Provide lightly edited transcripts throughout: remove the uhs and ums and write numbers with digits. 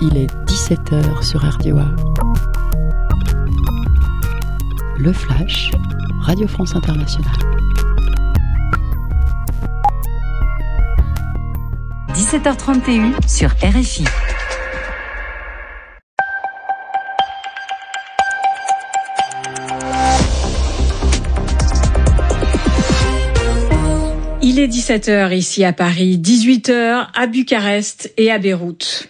Il est 17h sur RDOA. Le Flash, Radio France Internationale. 17h31 sur RFI. Il est 17h ici à Paris, 18h à Bucarest et à Beyrouth.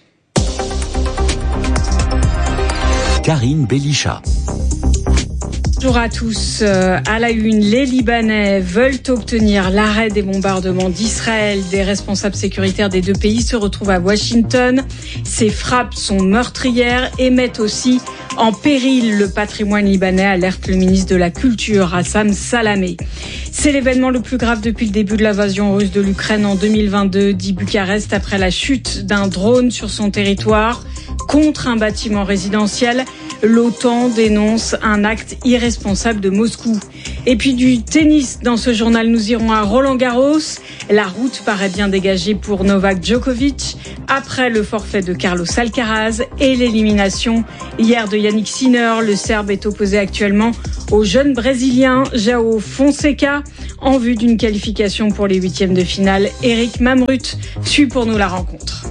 Karine Belisha. Bonjour à tous. À la une, les Libanais veulent obtenir l'arrêt des bombardements d'Israël. Des responsables sécuritaires des deux pays se retrouvent à Washington. Ces frappes sont meurtrières et mettent aussi en péril le patrimoine libanais, alerte le ministre de la Culture, Hassan Salamé. C'est l'événement le plus grave depuis le début de l'invasion russe de l'Ukraine en 2022, dit Bucarest, après la chute d'un drone sur son territoire contre un bâtiment résidentiel. L'OTAN dénonce un acte irresponsable de Moscou. Et puis du tennis, dans ce journal, nous irons à Roland-Garros. La route paraît bien dégagée pour Novak Djokovic après le forfait de Carlos Alcaraz et l'élimination hier de Yannick Sinner. Le Serbe est opposé actuellement au jeune Brésilien João Fonseca en vue d'une qualification pour les huitièmes de finale. Eric Mamrut suit pour nous la rencontre.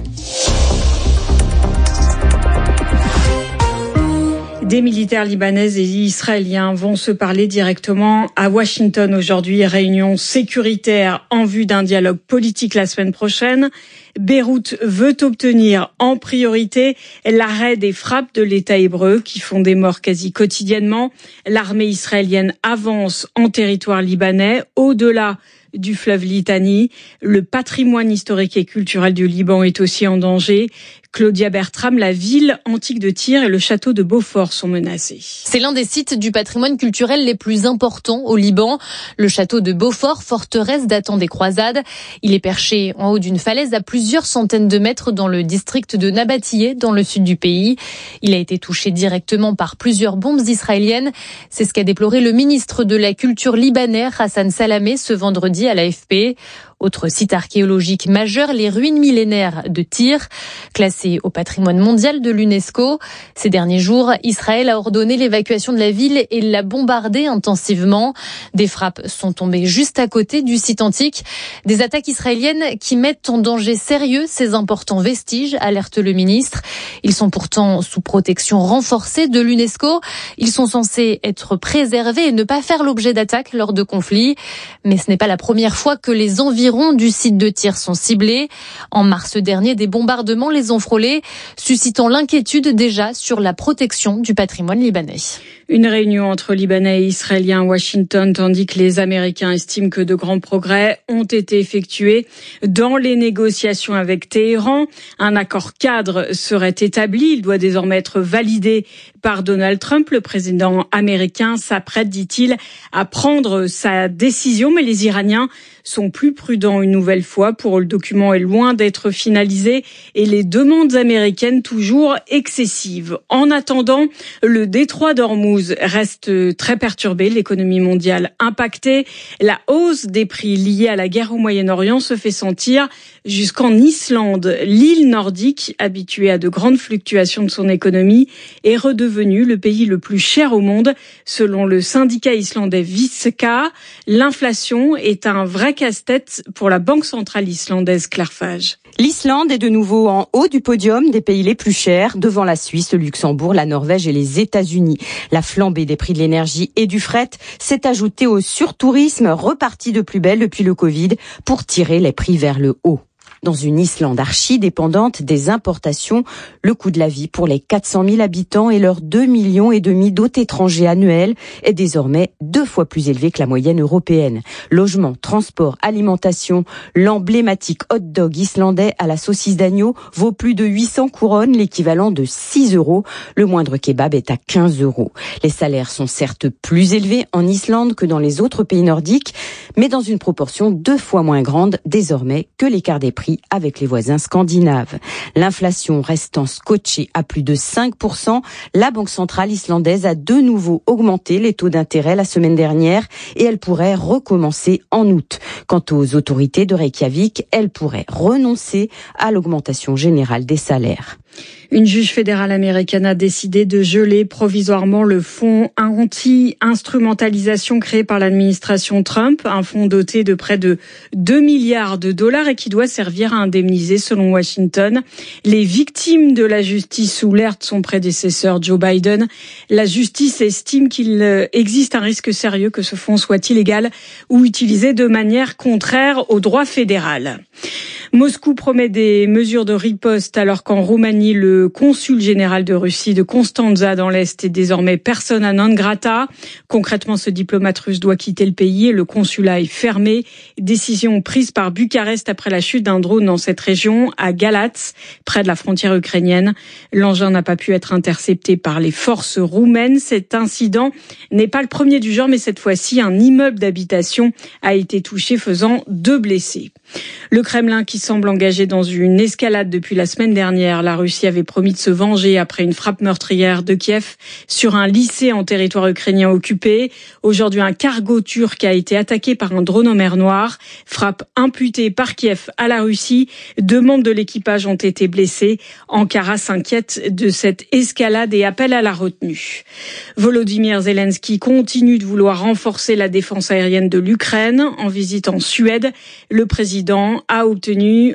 Des militaires libanais et israéliens vont se parler directement à Washington aujourd'hui. Réunion sécuritaire en vue d'un dialogue politique la semaine prochaine. Beyrouth veut obtenir en priorité l'arrêt des frappes de l'État hébreu qui font des morts quasi quotidiennement. L'armée israélienne avance en territoire libanais au-delà du fleuve Litani. Le patrimoine historique et culturel du Liban est aussi en danger. Claudia Bertram, la ville antique de Tyr et le château de Beaufort sont menacés. C'est l'un des sites du patrimoine culturel les plus importants au Liban. Le château de Beaufort, forteresse datant des croisades. Il est perché en haut d'une falaise à plusieurs centaines de mètres dans le district de Nabatiyeh, dans le sud du pays. Il a été touché directement par plusieurs bombes israéliennes. C'est ce qu'a déploré le ministre de la Culture libanais, Hassan Salamé, ce vendredi à l'AFP. Autre site archéologique majeur, les ruines millénaires de Tyr, classées au patrimoine mondial de l'UNESCO. Ces derniers jours, Israël a ordonné l'évacuation de la ville et l'a bombardée intensivement. Des frappes sont tombées juste à côté du site antique. Des attaques israéliennes qui mettent en danger sérieux ces importants vestiges, alerte le ministre. Ils sont pourtant sous protection renforcée de l'UNESCO. Ils sont censés être préservés et ne pas faire l'objet d'attaques lors de conflits. Mais ce n'est pas la première fois que les environs du site de Tyr sont ciblés. En mars dernier, des bombardements les ont frôlés, suscitant l'inquiétude déjà sur la protection du patrimoine libanais. Une réunion entre Libanais et Israéliens à Washington, tandis que les Américains estiment que de grands progrès ont été effectués dans les négociations avec Téhéran. Un accord cadre serait établi. Il doit désormais être validé par Donald Trump. Le président américain s'apprête, dit-il, à prendre sa décision, mais les Iraniens sont plus prudents une nouvelle fois. Pour eux, le document est loin d'être finalisé et les demandes américaines toujours excessives. En attendant, le détroit d'Ormuz reste très perturbé, l'économie mondiale impactée. La hausse des prix liée à la guerre au Moyen-Orient se fait sentir jusqu'en Islande. L'île nordique, habituée à de grandes fluctuations de son économie, est redevenue le pays le plus cher au monde. Selon le syndicat islandais Visca, l'inflation est un vrai casse-tête pour la banque centrale islandaise Klarfage. L'Islande est de nouveau en haut du podium des pays les plus chers, devant la Suisse, le Luxembourg, la Norvège et les États-Unis. La flambée des prix de l'énergie et du fret s'est ajoutée au surtourisme reparti de plus belle depuis le Covid pour tirer les prix vers le haut. Dans une Islande archi-dépendante des importations, le coût de la vie pour les 400 000 habitants et leurs 2,5 millions d'hôtes étrangers annuels est désormais 2 fois plus élevé que la moyenne européenne. Logement, transport, alimentation, l'emblématique hot dog islandais à la saucisse d'agneau vaut plus de 800 couronnes, l'équivalent de 6 €. Le moindre kebab est à 15 €. Les salaires sont certes plus élevés en Islande que dans les autres pays nordiques, mais dans une proportion 2 fois moins grande désormais que l'écart des prix prix avec les voisins scandinaves. L'inflation restant scotchée à plus de 5%, la Banque centrale islandaise a de nouveau augmenté les taux d'intérêt la semaine dernière et elle pourrait recommencer en août. Quant aux autorités de Reykjavik, elles pourraient renoncer à l'augmentation générale des salaires. Une juge fédérale américaine a décidé de geler provisoirement le fonds anti-instrumentalisation créé par l'administration Trump, un fonds doté de près de 2 milliards de dollars et qui doit servir à indemniser, selon Washington, les victimes de la justice sous l'ère de son prédécesseur Joe Biden. La justice estime qu'il existe un risque sérieux que ce fonds soit illégal ou utilisé de manière contraire au droit fédéral. Moscou promet des mesures de riposte alors qu'en Roumanie, le consul général de Russie de Constanța dans l'Est est désormais persona non grata. Concrètement, ce diplomate russe doit quitter le pays et le consulat est fermé. Décision prise par Bucarest après la chute d'un drone dans cette région, à Galați, près de la frontière ukrainienne. L'engin n'a pas pu être intercepté par les forces roumaines. Cet incident n'est pas le premier du genre, mais cette fois-ci, un immeuble d'habitation a été touché, faisant 2 blessés. Le Kremlin qui semble engagé dans une escalade depuis la semaine dernière. La Russie avait promis de se venger après une frappe meurtrière de Kiev sur un lycée en territoire ukrainien occupé. Aujourd'hui, un cargo turc a été attaqué par un drone en mer Noire. Frappe imputée par Kiev à la Russie. 2 membres de l'équipage ont été blessés. Ankara s'inquiète de cette escalade et appelle à la retenue. Volodymyr Zelensky continue de vouloir renforcer la défense aérienne de l'Ukraine. En visite en Suède, le président a obtenu